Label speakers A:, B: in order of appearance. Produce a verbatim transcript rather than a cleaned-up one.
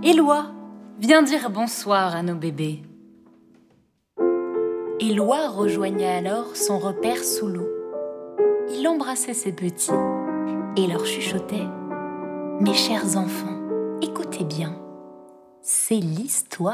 A: Éloi, viens dire bonsoir à nos bébés. Éloi rejoignait alors son repère sous l'eau. Il embrassait ses petits et leur chuchotait « Mes chers enfants, écoutez bien, c'est l'histoire !»